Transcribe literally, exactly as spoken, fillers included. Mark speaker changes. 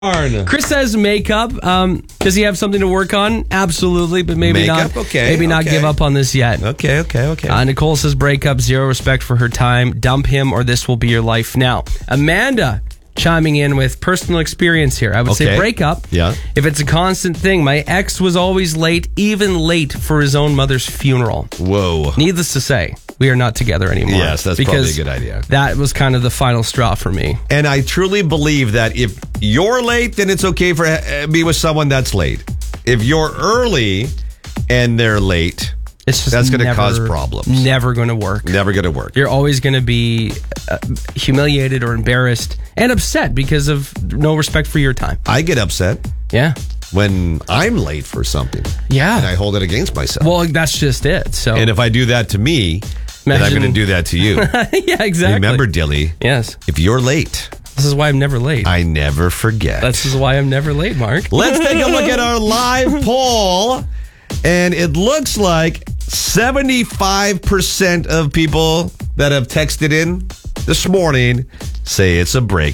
Speaker 1: Chris says makeup. Um, does he have something to work on? Absolutely, but maybe
Speaker 2: Makeup?
Speaker 1: not.
Speaker 2: Okay,
Speaker 1: maybe not
Speaker 2: okay.
Speaker 1: give up on this yet.
Speaker 2: Okay, okay, okay.
Speaker 1: Uh, Nicole says breakup, zero respect for her time. Dump him or this will be your life now. Amanda chiming in with personal experience here. I would say
Speaker 2: Okay.
Speaker 1: breakup.
Speaker 2: Yeah.
Speaker 1: If it's a constant thing, my ex was always late, even late for his own mother's funeral.
Speaker 2: Whoa.
Speaker 1: Needless to say, we are not together anymore.
Speaker 2: Yes, that's
Speaker 1: because
Speaker 2: probably a good idea.
Speaker 1: That was kind of the final straw for me.
Speaker 2: And I truly believe that if you're late, then it's okay for uh, be with someone that's late. If you're early and they're late,
Speaker 1: It's just
Speaker 2: that's going to
Speaker 1: never-
Speaker 2: cause problems.
Speaker 1: Never going to work.
Speaker 2: Never going to work.
Speaker 1: You're always going to be uh, humiliated or embarrassed and upset because of no respect for your time.
Speaker 2: I get upset
Speaker 1: Yeah.
Speaker 2: when I'm late for something.
Speaker 1: Yeah.
Speaker 2: And I hold it against myself.
Speaker 1: Well, that's just it. So
Speaker 2: and if I do that to me, then I'm
Speaker 1: Imagine-
Speaker 2: going to do that to you.
Speaker 1: yeah, exactly.
Speaker 2: Remember, Dilly,
Speaker 1: Yes.
Speaker 2: if you're late,
Speaker 1: This is why I'm never late.
Speaker 2: I never forget.
Speaker 1: This is why I'm never late, Mark.
Speaker 2: Let's take a look at our live poll. And it looks like seventy-five percent of people that have texted in this morning say it's a break.